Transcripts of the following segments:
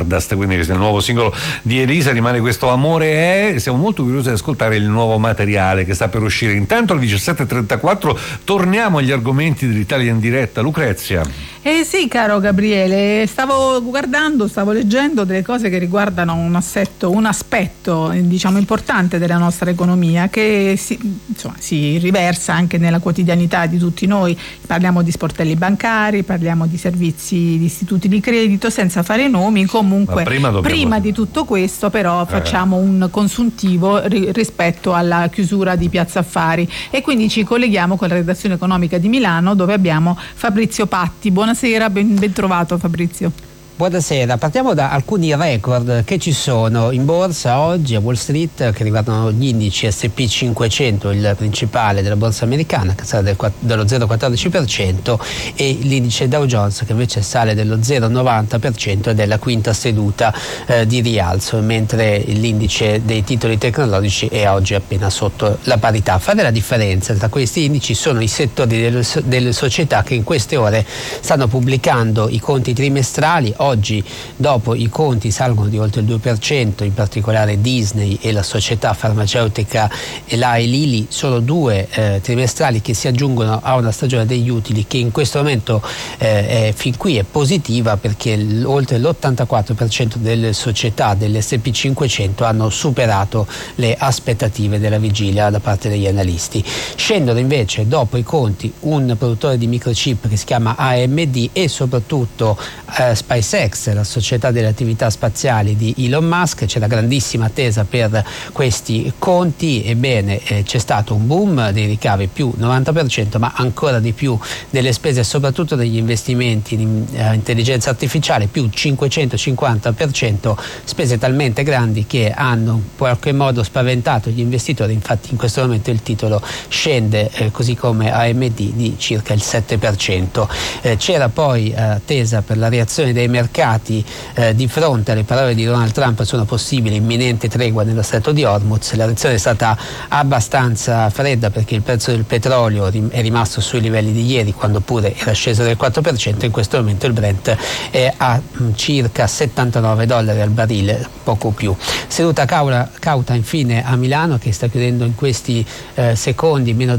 Stardust, quindi questo è il nuovo singolo di Elisa, rimane questo amore è. Siamo molto curiosi di ascoltare il nuovo materiale che sta per uscire. Intanto alle 17.34 torniamo agli argomenti dell'Italia in diretta. Lucrezia. Sì, caro Gabriele, stavo leggendo delle cose che riguardano un aspetto diciamo importante della nostra economia che si riversa anche nella quotidianità di tutti noi. Parliamo di sportelli bancari, parliamo di servizi di istituti di credito, senza fare nomi. Comunque prima di tutto questo però facciamo un consuntivo rispetto alla chiusura di Piazza Affari e quindi ci colleghiamo con la redazione economica di Milano, dove abbiamo Fabrizio Patti. Buonasera, ben trovato Fabrizio. Buonasera, partiamo da alcuni record che ci sono in borsa oggi a Wall Street che riguardano gli indici S&P 500, il principale della borsa americana, che sale dello 0,14%, e l'indice Dow Jones che invece sale dello 0,90% ed è la quinta seduta di rialzo, mentre l'indice dei titoli tecnologici è oggi appena sotto la parità. A fare la differenza tra questi indici sono i settori delle società che in queste ore stanno pubblicando i conti trimestrali. Oggi, dopo i conti salgono di oltre il 2%, in particolare Disney e la società farmaceutica Eli Lilly, sono due trimestrali che si aggiungono a una stagione degli utili che in questo momento fin qui è positiva, perché oltre l'84% delle società dell'S&P 500 hanno superato le aspettative della vigilia da parte degli analisti. Scendono invece dopo i conti un produttore di microchip che si chiama AMD e soprattutto SpaceX, la società delle attività spaziali di Elon Musk. C'è la grandissima attesa per questi conti. Ebbene, c'è stato un boom dei ricavi più 90%, ma ancora di più delle spese, soprattutto degli investimenti in intelligenza artificiale, più 550%, spese talmente grandi che hanno in qualche modo spaventato gli investitori. Infatti in questo momento il titolo scende così come AMD di circa il 7%. C'era poi attesa per la reazione dei mercati di fronte alle parole di Donald Trump su una possibile imminente tregua nello stretto di Hormuz. La reazione è stata abbastanza fredda, perché il prezzo del petrolio è rimasto sui livelli di ieri, quando pure era sceso del 4%. In questo momento il Brent è a circa $79 al barile, poco più. Seduta cauta infine a Milano, che sta chiudendo in questi secondi meno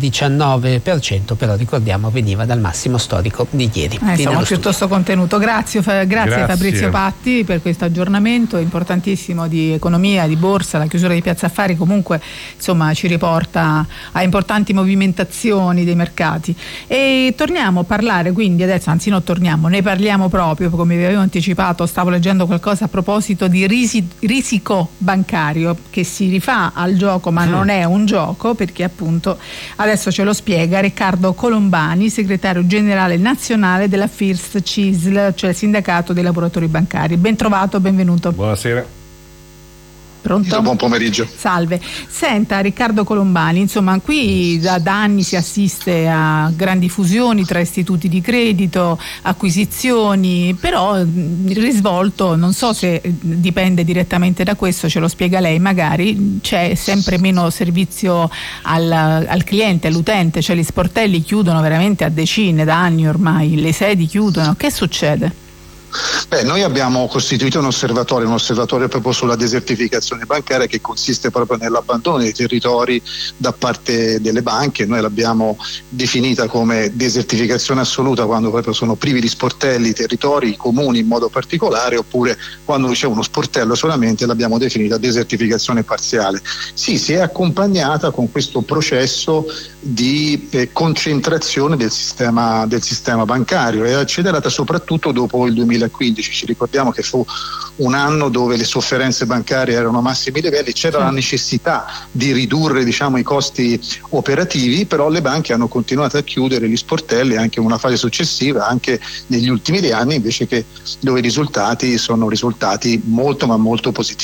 0,19%, però ricordiamo veniva dal massimo storico di ieri. Insomma, piuttosto contenuto. Grazie Fabrizio Patti per questo aggiornamento importantissimo di economia, di borsa. La chiusura di Piazza Affari comunque ci riporta a importanti movimentazioni dei mercati. E torniamo a parlare quindi adesso, ne parliamo proprio, come vi avevo anticipato. Stavo leggendo qualcosa a proposito di risico bancario, che si rifà al gioco ma non è un gioco, perché appunto adesso ce lo spiega Riccardo Colombani, segretario generale nazionale della First CISL, cioè il sindacato dei lavoratori bancari. Ben trovato, benvenuto. Buonasera. Pronto? Buon pomeriggio. Salve. Senta, Riccardo Colombani, qui da anni si assiste a grandi fusioni tra istituti di credito, acquisizioni, però il risvolto, non so se dipende direttamente da questo, ce lo spiega lei magari, c'è sempre meno servizio al cliente, all'utente, cioè gli sportelli chiudono veramente a decine da anni ormai, le sedi chiudono. Che succede? Noi abbiamo costituito un osservatorio proprio sulla desertificazione bancaria, che consiste proprio nell'abbandono dei territori da parte delle banche. Noi l'abbiamo definita come desertificazione assoluta quando proprio sono privi di sportelli i territori, i comuni in modo particolare, oppure quando c'è uno sportello solamente l'abbiamo definita desertificazione parziale. Sì, si è accompagnata con questo processo di concentrazione del sistema bancario, è accelerata soprattutto dopo il 2015. Ci ricordiamo che fu un anno dove le sofferenze bancarie erano a massimi livelli, c'era la necessità di ridurre i costi operativi, però le banche hanno continuato a chiudere gli sportelli anche in una fase successiva, anche negli ultimi anni, invece che dove i risultati sono risultati molto ma molto positivi.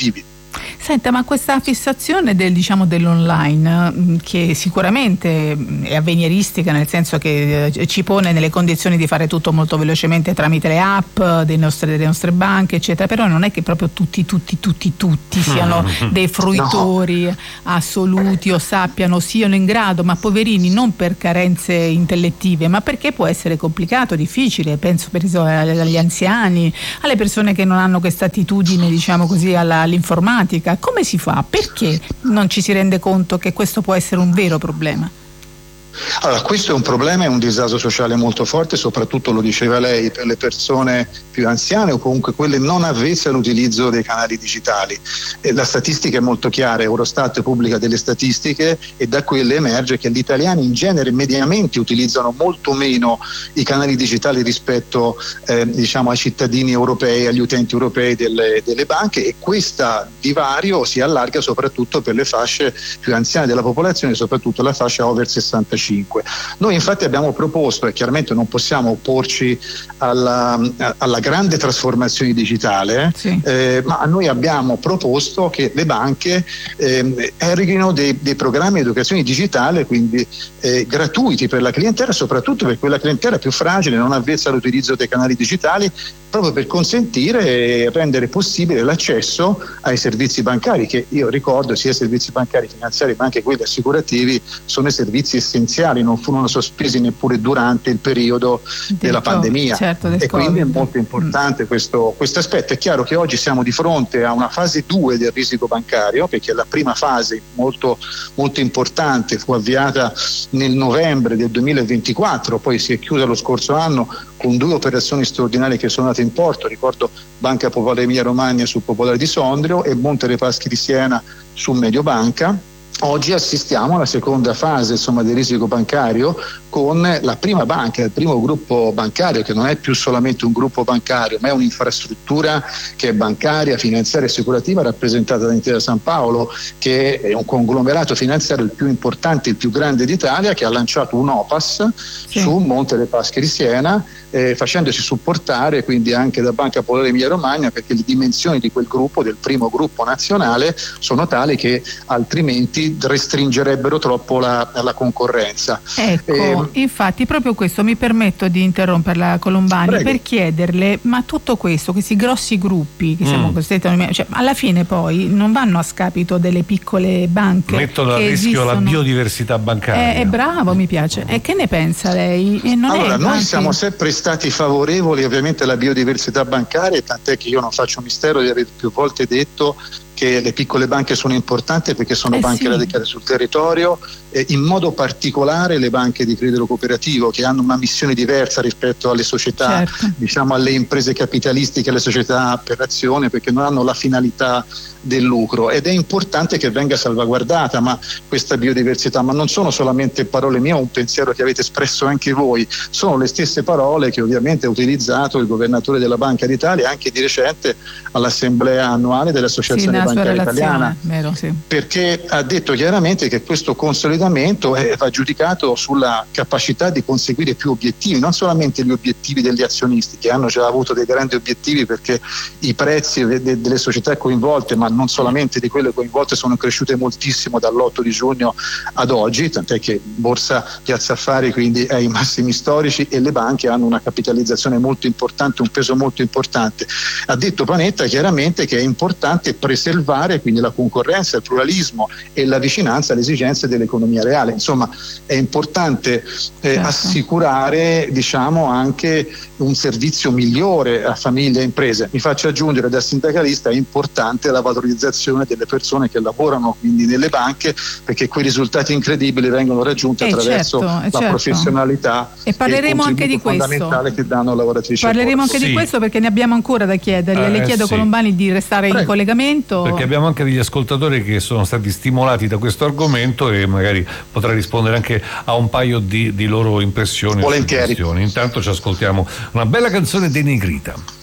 Senta, ma questa fissazione dell'online, che sicuramente è avveniristica, nel senso che ci pone nelle condizioni di fare tutto molto velocemente tramite le app delle nostre banche, eccetera, però non è che proprio tutti siano dei fruitori assoluti o siano in grado, ma poverini, non per carenze intellettive, ma perché può essere complicato, difficile. Penso per esempio agli anziani, alle persone che non hanno questa attitudine, diciamo così, all'informatica. Come si fa? Perché non ci si rende conto che questo può essere un vero problema? Allora, questo è un problema, è un disagio sociale molto forte, soprattutto, lo diceva lei, per le persone più anziane o comunque quelle non avvezze all'utilizzo dei canali digitali. La statistica è molto chiara, Eurostat pubblica delle statistiche e da quelle emerge che gli italiani in genere mediamente utilizzano molto meno i canali digitali rispetto ai cittadini europei, agli utenti europei delle banche, e questo divario si allarga soprattutto per le fasce più anziane della popolazione, soprattutto la fascia over 65. Noi infatti abbiamo proposto, e chiaramente non possiamo opporci alla grande trasformazione digitale, sì. Ma noi abbiamo proposto che le banche eroghino dei programmi di educazione digitale, quindi gratuiti per la clientela, soprattutto per quella clientela più fragile, non avvezza all'utilizzo dei canali digitali, proprio per consentire e rendere possibile l'accesso ai servizi bancari, che io ricordo sia servizi bancari, finanziari ma anche quelli assicurativi sono i servizi essenziali, non furono sospesi neppure durante il periodo della pandemia, certo, e quindi è molto importante questo aspetto. È chiaro che oggi siamo di fronte a una fase 2 del risico bancario, perché la prima fase molto, molto importante fu avviata nel novembre del 2024, poi si è chiusa lo scorso anno con 2 operazioni straordinarie che sono andate in porto, ricordo Banca Popolare Emilia Romagna sul Popolare di Sondrio e Monte dei Paschi di Siena su Mediobanca. Oggi assistiamo alla seconda fase del risico bancario con la prima banca, il primo gruppo bancario, che non è più solamente un gruppo bancario ma è un'infrastruttura che è bancaria, finanziaria e assicurativa, rappresentata da Intesa San Paolo, che è un conglomerato finanziario il più importante, il più grande d'Italia, che ha lanciato un OPAS su Monte dei Paschi di Siena, facendosi supportare quindi anche da Banca Popolare Emilia Romagna, perché le dimensioni di quel gruppo, del primo gruppo nazionale, sono tali che altrimenti restringerebbero troppo la concorrenza. Ecco, infatti proprio questo mi permetto di interromperla, Colombani. Prego. Per chiederle, ma tutto questo, questi grossi gruppi che siamo costretti a, alla fine poi non vanno a scapito delle piccole banche? Mettono a rischio la biodiversità bancaria. È bravo, mi piace. E che ne pensa lei? Noi siamo sempre stati favorevoli ovviamente alla biodiversità bancaria, tant'è che io non faccio mistero di aver più volte detto che le piccole banche sono importanti perché sono banche radicate sul territorio, in modo particolare le banche di credito cooperativo, che hanno una missione diversa rispetto alle società, alle imprese capitalistiche, alle società per azione, perché non hanno la finalità del lucro, ed è importante che venga salvaguardata questa biodiversità, ma non sono solamente parole mie, un pensiero che avete espresso anche voi, sono le stesse parole che ovviamente ha utilizzato il governatore della Banca d'Italia anche di recente all'assemblea annuale dell'Associazione Bancaria Italiana, perché ha detto chiaramente che questo consolidamento va giudicato sulla capacità di conseguire più obiettivi, non solamente gli obiettivi degli azionisti, che hanno già avuto dei grandi obiettivi perché i prezzi delle società coinvolte, ma non solamente di quelle coinvolte, sono cresciute moltissimo dall'8 di giugno ad oggi, tant'è che Borsa Piazza Affari quindi è ai massimi storici e le banche hanno una capitalizzazione molto importante, un peso molto importante. Ha detto Panetta chiaramente che è importante preservare quindi la concorrenza, il pluralismo e la vicinanza alle esigenze dell'economia reale. Insomma, è importante assicurare anche un servizio migliore a famiglie e imprese. Mi faccio aggiungere, da sindacalista, è importante la valorizzazione delle persone che lavorano quindi nelle banche, perché quei risultati incredibili vengono raggiunti attraverso la professionalità e parleremo anche di questo, fondamentale che danno lavoratrici. Parleremo anche di questo, perché ne abbiamo ancora da chiederle. Le chiedo, Colombani, di restare in collegamento, perché abbiamo anche degli ascoltatori che sono stati stimolati da questo argomento e magari potrà rispondere anche a un paio di loro impressioni. Volentieri. Intanto ci ascoltiamo una bella canzone dei Negrita.